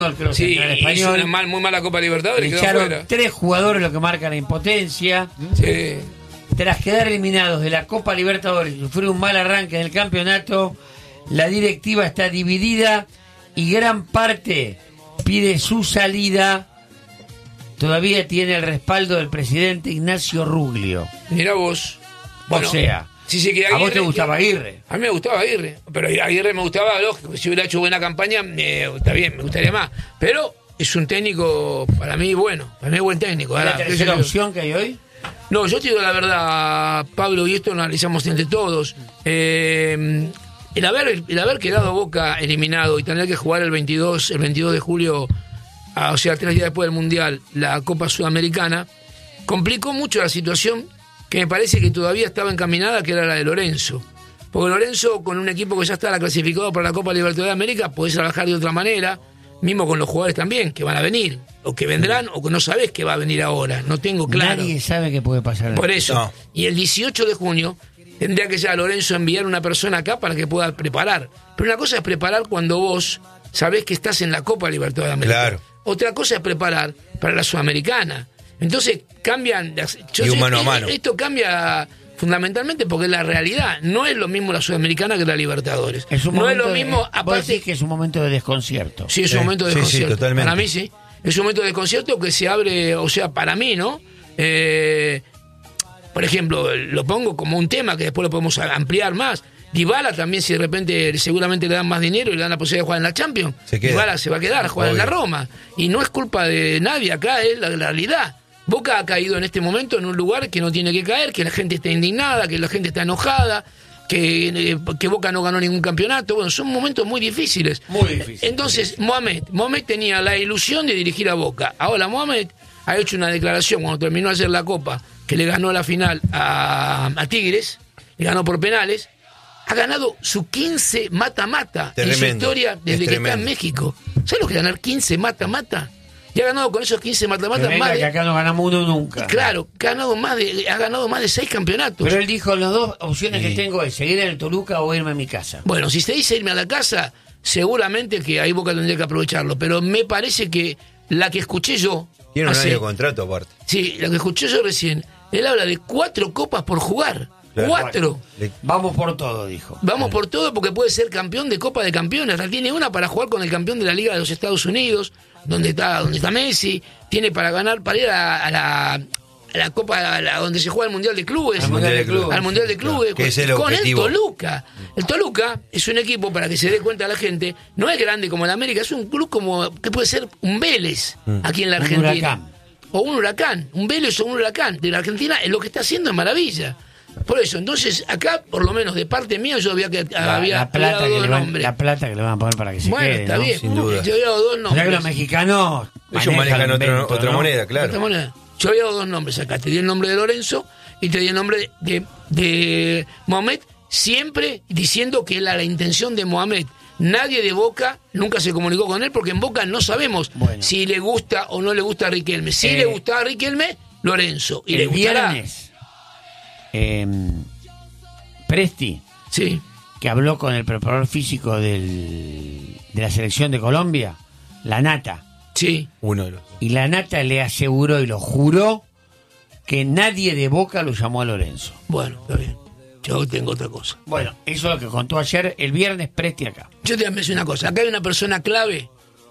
Sí, hizo español. muy mala Copa Libertadores. Le quedó echaron fuera. 3 jugadores, lo que marca la impotencia. Sí. Tras quedar eliminados de la Copa Libertadores y sufrir un mal arranque en el campeonato, la directiva está dividida y gran parte pide su salida. Todavía tiene el respaldo del presidente Ignacio Ruglio. Mirá vos. O sea, sí, que ¿a vos te gustaba Aguirre? A mí me gustaba Aguirre, pero Aguirre me gustaba, lógico, si hubiera hecho buena campaña, está bien, me gustaría más. Pero es un técnico, para mí, bueno, para mí es buen técnico. ¿Es la tercera opción que hay hoy? No, yo te digo la verdad, Pablo, y esto lo analizamos entre todos. El haber quedado Boca eliminado y tener que jugar el 22 de julio, o sea, 3 días después del Mundial, la Copa Sudamericana, complicó mucho la situación que me parece que todavía estaba encaminada, que era la de Lorenzo. Porque Lorenzo, con un equipo que ya está clasificado para la Copa Libertadores de América, podés trabajar de otra manera, mismo con los jugadores también, que van a venir, o que vendrán, o que no sabés que va a venir ahora. No tengo claro. Nadie sabe qué puede pasar. Por eso. No. Y el 18 de junio tendría que ya Lorenzo enviar una persona acá para que pueda preparar. Pero una cosa es preparar cuando vos sabés que estás en la Copa Libertadores de América. Claro. Otra cosa es preparar para la Sudamericana. Entonces cambian. Y un mano a mano. Esto cambia fundamentalmente porque es la realidad. No es lo mismo la Sudamericana que la Libertadores. No es lo mismo. Aparte que es un momento de desconcierto. Sí, es un momento de desconcierto. Sí, totalmente. Para mí sí. Es un momento de desconcierto que se abre, o sea, para mí, ¿no? Por ejemplo, lo pongo como un tema que después lo podemos ampliar más. Dybala también, si de repente seguramente le dan más dinero y le dan la posibilidad de jugar en la Champions, Dybala se va a quedar a jugar en la Roma. Y no es culpa de nadie acá, es la realidad. Boca ha caído en este momento en un lugar que no tiene que caer, que la gente está indignada, que la gente está enojada, que Boca no ganó ningún campeonato. Bueno, son momentos muy difíciles. Muy difíciles. Entonces, Mohamed tenía la ilusión de dirigir a Boca. Ahora Mohamed ha hecho una declaración cuando terminó ayer la Copa, que le ganó la final a Tigres, le ganó por penales. Ha ganado su 15 mata-mata en su historia desde que está en México. ¿Sabes lo que es ganar 15 mata-mata? Y ha ganado con esos 15 mata-mata más que acá no ganamos uno nunca. Claro, ha ganado más de 6 campeonatos. Pero él dijo, las dos opciones que tengo es seguir en el Toluca o irme a mi casa. Bueno, si se dice irme a la casa, seguramente que ahí Boca tendría que aprovecharlo. Pero me parece que la que escuché yo... Tiene un año de contrato aparte. Sí, la que escuché yo recién, él habla de 4 copas por jugar. Claro. 4. Vamos por todo, dijo. Vamos por todo porque puede ser campeón de Copa de Campeones. Tiene una para jugar con el campeón de la Liga de los Estados Unidos, donde está Messi. Tiene para ganar, para ir a la Copa, donde se juega el Mundial de Clubes. Al Mundial de Clubes. Que es el con objetivo. el Toluca. El Toluca es un equipo, para que se dé cuenta la gente, no es grande como el América, es un club como que puede ser un Vélez aquí en la Argentina. Un Huracán. O un Huracán. Un Vélez o un Huracán de la Argentina. Lo que está haciendo es maravilla. Por eso, entonces, acá, por lo menos de parte mía, yo había plata dos nombres. La plata que le van a poner para que se quede. Bueno, está ¿no? bien. Sin duda. Yo había dado 2 nombres. Ya que los mexicanos Ellos manejan otra ¿no? moneda, claro. Otra moneda. Yo había dado 2 nombres acá. Te di el nombre de Lorenzo y te di el nombre de Mohamed, siempre diciendo que era la intención de Mohamed. Nadie de Boca nunca se comunicó con él porque en Boca no sabemos si le gusta o no le gusta a Riquelme. Si le gustaba a Riquelme, Lorenzo. Y le gustará. Viernes, Presti, Sí. que habló con el preparador físico de la selección de Colombia, la Nata. Sí. Uno de los. Y la Nata le aseguró y lo juró que nadie de Boca lo llamó a Lorenzo. Bueno, está bien. Yo tengo otra cosa. Bueno, eso es lo que contó ayer, el viernes, Presti acá. Yo te voy a decir una cosa. Acá hay una persona clave,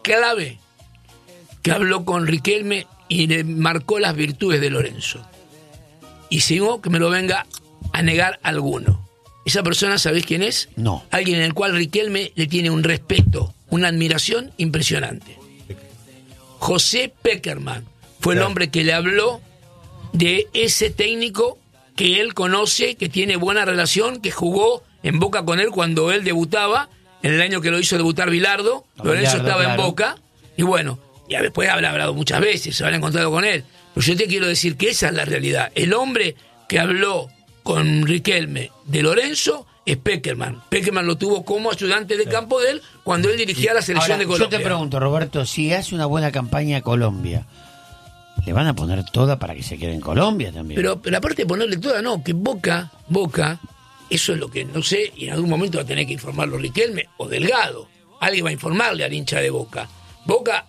que habló con Riquelme y le marcó las virtudes de Lorenzo. Y sigo que me lo venga a negar alguno. Esa persona, ¿sabés quién es? No. Alguien en el cual Riquelme le tiene un respeto, una admiración impresionante. José Peckerman fue el hombre que le habló de ese técnico que él conoce, que tiene buena relación, que jugó en Boca con él cuando él debutaba, en el año que lo hizo debutar Bilardo. Lorenzo estaba en Boca, y bueno, ya después habrá hablado muchas veces, se habrá encontrado con él. Pero yo te quiero decir que esa es la realidad. El hombre que habló con Riquelme de Lorenzo es Peckerman. Peckerman lo tuvo como ayudante de campo de él cuando él dirigía la selección de Colombia. Yo te pregunto, Roberto, si hace una buena campaña a Colombia, ¿le van a poner toda para que se quede en Colombia también? Pero aparte de ponerle toda, no, que Boca, eso es lo que no sé, y en algún momento va a tener que informarlo Riquelme o Delgado. Alguien va a informarle al hincha de Boca Boca